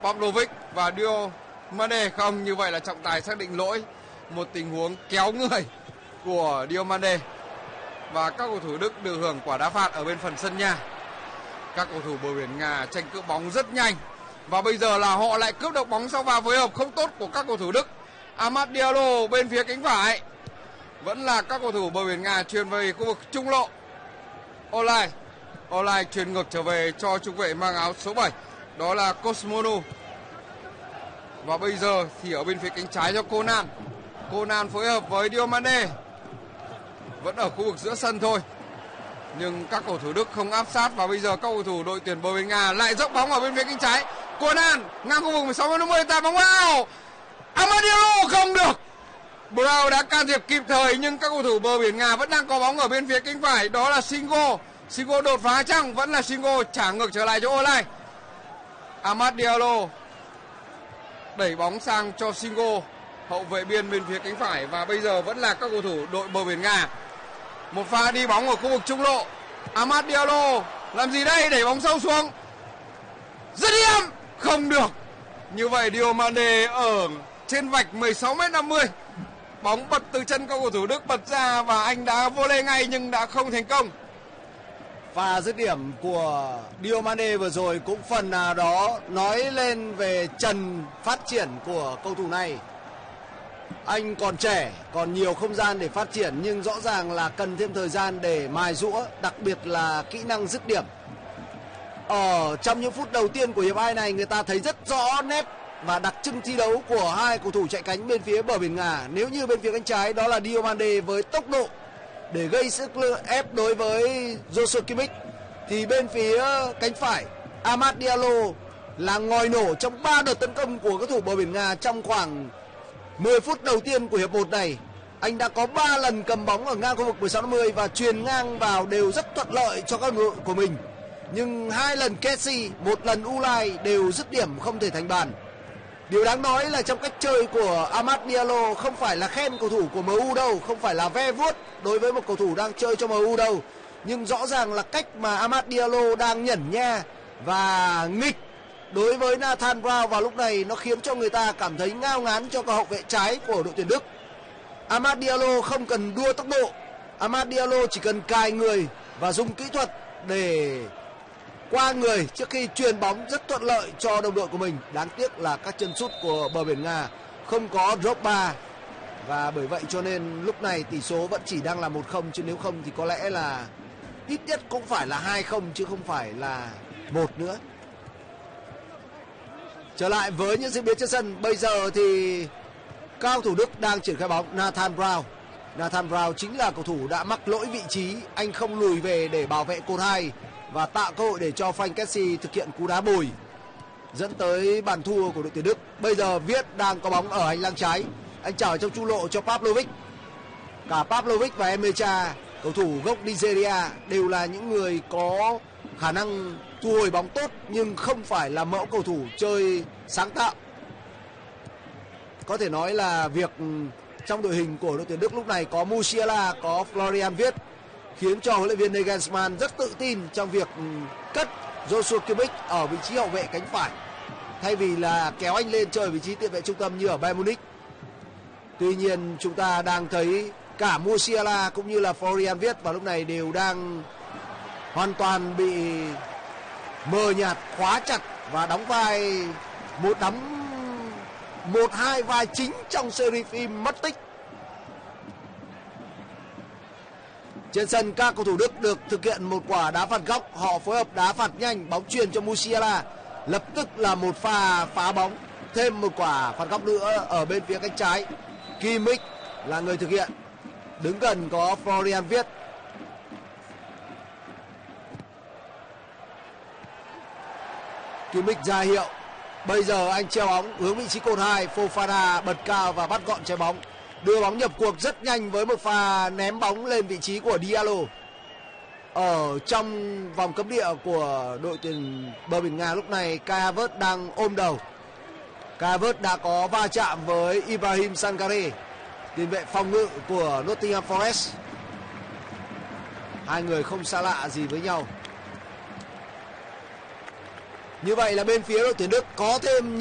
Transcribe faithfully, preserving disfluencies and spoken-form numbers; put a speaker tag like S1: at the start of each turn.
S1: Pavlovic và Diomande. Không, như vậy là trọng tài xác định lỗi, một tình huống kéo người của Diomande và các cầu thủ Đức được hưởng quả đá phạt ở bên phần sân nhà. Các cầu thủ bờ biển Nga tranh cướp bóng rất nhanh và bây giờ là họ lại cướp được bóng sau pha phối hợp không tốt của các cầu thủ Đức. Amad Diallo bên phía cánh phải, vẫn là các cầu thủ bờ biển Nga truyền về khu vực trung lộ. Olay Olay truyền ngược trở về cho trung vệ mang áo số bảy, đó là Cosmonu. Và bây giờ thì ở bên phía cánh trái cho Conan. Conan phối hợp với Diomande, vẫn ở khu vực giữa sân thôi, nhưng các cầu thủ Đức không áp sát. Và bây giờ các cầu thủ đội tuyển bờ biển Nga lại dốc bóng ở bên phía cánh trái. Conan ngang khu vực mười sáu mét năm mươi, tạt bóng vào. Amad Diallo không được. Brown đã can thiệp kịp thời, nhưng các cầu thủ bờ biển Nga vẫn đang có bóng ở bên phía cánh phải, đó là Singo. Singo đột phá chăng? Vẫn là Singo trả ngược trở lại cho Olay. Amad Diallo đẩy bóng sang cho Singo, hậu vệ biên bên phía cánh phải, và bây giờ vẫn là các cầu thủ đội bờ biển Nga. Một pha đi bóng ở khu vực trung lộ. Amad Diallo làm gì đây? Đẩy bóng sâu xuống. Dứt điểm không được. Như vậy Diomande ở trên vạch mười sáu mét năm mươi. Bóng bật từ chân cầu thủ Đức bật ra và anh đã volley ngay nhưng đã không thành công.
S2: Pha dứt điểm của Diomande vừa rồi cũng phần nào đó nói lên về trần phát triển của cầu thủ này. Anh còn trẻ, còn nhiều không gian để phát triển, nhưng rõ ràng là cần thêm thời gian để mài giũa, đặc biệt là kỹ năng dứt điểm. Ở trong những phút đầu tiên của hiệp hai này, người ta thấy rất rõ nét và đặc trưng thi đấu của hai cầu thủ chạy cánh bên phía bờ biển Nga. Nếu như bên phía cánh trái đó là Diomande với tốc độ để gây sức ép đối với Joshua Kimmich, thì bên phía cánh phải Amad Diallo là ngòi nổ trong ba đợt tấn công của các thủ bờ biển Nga trong khoảng mười phút đầu tiên của hiệp một này. Anh đã có ba lần cầm bóng ở ngang khu vực mười sáu năm mươi và truyền ngang vào đều rất thuận lợi cho các đội của mình. Nhưng hai lần Kessie, một lần Ulai đều dứt điểm không thể thành bàn. Điều đáng nói là trong cách chơi của Amad Diallo không phải là khen cầu thủ của em u đâu, không phải là ve vuốt đối với một cầu thủ đang chơi cho em u đâu. Nhưng rõ ràng là cách mà Amad Diallo đang nhẩn nha và nghịch đối với Nathan Brown vào lúc này nó khiến cho người ta cảm thấy ngao ngán cho cả hậu vệ trái của đội tuyển Đức. Amad Diallo không cần đua tốc độ, Amad Diallo chỉ cần cài người và dùng kỹ thuật để qua người trước khi chuyền bóng rất thuận lợi cho đồng đội của mình. Đáng tiếc là các chân sút của bờ biển Nga không có Drogba, và bởi vậy cho nên lúc này tỷ số vẫn chỉ đang là một không, chứ nếu không thì có lẽ là ít nhất cũng phải là hai không chứ không phải là một nữa. Trở lại với những diễn biến trên sân, bây giờ thì cao thủ Đức đang triển khai bóng. Nathan Brown Nathan Brown chính là cầu thủ đã mắc lỗi vị trí, anh không lùi về để bảo vệ cột hai và tạo cơ hội để cho Frank Kessie thực hiện cú đá bồi dẫn tới bàn thua của đội tuyển Đức. Bây giờ Viết đang có bóng ở hành lang trái, anh chào trong trung lộ cho Pavlovic. Cả Pavlovic và Emecha, cầu thủ gốc Nigeria, đều là những người có khả năng thu hồi bóng tốt nhưng không phải là mẫu cầu thủ chơi sáng tạo. Có thể nói là việc trong đội hình của đội tuyển Đức lúc này có Musiala, có Florian Wirtz, khiến cho huấn luyện viên Nagelsmann rất tự tin trong việc cất Joshua Kimmich ở vị trí hậu vệ cánh phải thay vì là kéo anh lên chơi vị trí tiền vệ trung tâm như ở Bayern Munich. Tuy nhiên chúng ta đang thấy cả Musiala cũng như là Florian Wirtz vào lúc này đều đang hoàn toàn bị mờ nhạt, khóa chặt và đóng vai một đóng một hai vai chính trong series phim mất tích. Trên sân, các cầu thủ Đức được thực hiện một quả đá phạt góc, họ phối hợp đá phạt nhanh, bóng chuyền cho Musiala, lập tức là một pha phá bóng, thêm một quả phạt góc nữa ở bên phía cánh trái. Kimmich là người thực hiện, đứng gần có Florian Wirtz. Kimmich ra hiệu, bây giờ anh treo bóng hướng vị trí cột hai, Fofana bật cao và bắt gọn trái bóng, đưa bóng nhập cuộc rất nhanh với một pha ném bóng lên vị trí của Diallo. Ở trong vòng cấm địa của đội tuyển bờ biển Nga lúc này, Kai Havertz đang ôm đầu. Kai Havertz đã có va chạm với Ibrahim Sangare, tiền vệ phòng ngự của Nottingham Forest. Hai người không xa lạ gì với nhau. Như vậy là bên phía đội tuyển Đức có thêm